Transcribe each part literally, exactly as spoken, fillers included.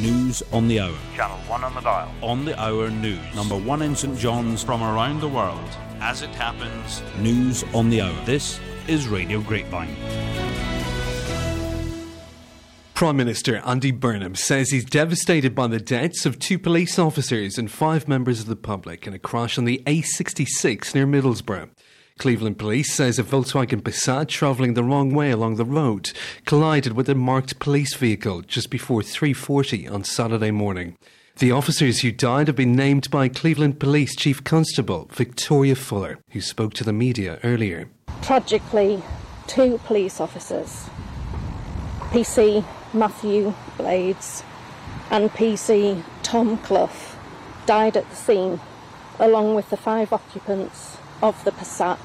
News on the hour. Channel one on the dial. On the hour news. Number one in St John's from around the world. As it happens, news on the hour. This is Radio Grapevine. Prime Minister Andy Burnham says he's devastated by the deaths of two police officers and five members of the public in a crash on the A sixty-six near Middlesbrough. Cleveland Police says a Volkswagen Passat travelling the wrong way along the road collided with a marked police vehicle just before three forty on Saturday morning. The officers who died have been named by Cleveland Police Chief Constable Victoria Fuller, who spoke to the media earlier. Tragically, two police officers, P C Matthew Blades and P C Tom Clough, died at the scene, along with the five occupants of the Passat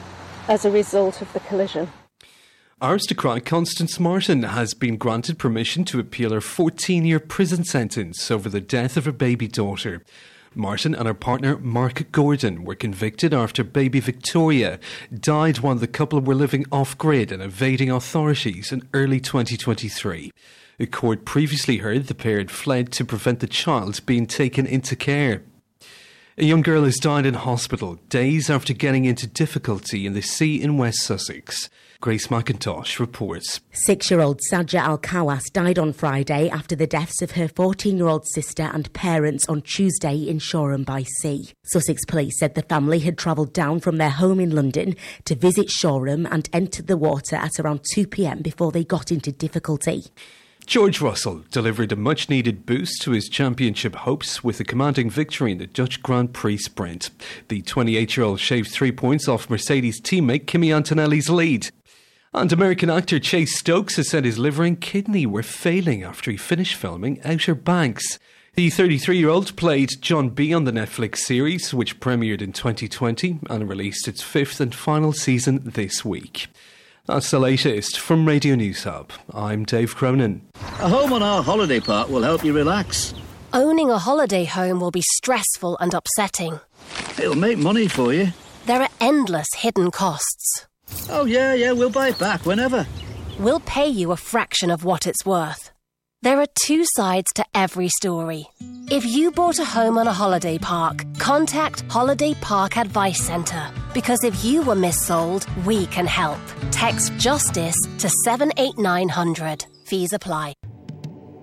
as a result of the collision. Aristocrat Constance Martin has been granted permission to appeal her fourteen-year prison sentence over the death of her baby daughter. Martin and her partner Mark Gordon were convicted after baby Victoria died while the couple were living off-grid and evading authorities in early twenty twenty-three. The court previously heard the pair had fled to prevent the child being taken into care. A young girl has died in hospital days after getting into difficulty in the sea in West Sussex. Grace McIntosh reports. Six-year-old Saja Al-Kawas died on Friday after the deaths of her fourteen-year-old sister and parents on Tuesday in Shoreham by Sea. Sussex Police said the family had travelled down from their home in London to visit Shoreham and entered the water at around two p.m. before they got into difficulty. George Russell delivered a much-needed boost to his championship hopes with a commanding victory in the Dutch Grand Prix sprint. The twenty-eight-year-old shaved three points off Mercedes teammate Kimi Antonelli's lead. And American actor Chase Stokes has said his liver and kidney were failing after he finished filming Outer Banks. The thirty-three-year-old played John B on the Netflix series, which premiered in twenty twenty and released its fifth and final season this week. That's the latest from Radio News Hub. I'm Dave Cronin. A home on our holiday park will help you relax. Owning a holiday home will be stressful and upsetting. It'll make money for you. There are endless hidden costs. Oh, yeah, yeah, we'll buy it back whenever. We'll pay you a fraction of what it's worth. There are two sides to every story. If you bought a home on a holiday park, contact Holiday Park Advice Centre. Because if you were missold, we can help. Text JUSTICE to seven eight nine hundred. Fees apply.